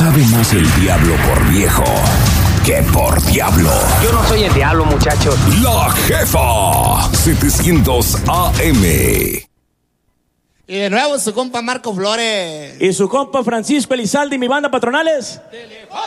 Sabe más el diablo por viejo que por diablo. Yo no soy el diablo, muchachos. La Jefa 700 AM. Y de nuevo su compa Marco Flores. Y su compa Francisco Elizalde y mi banda Patronales.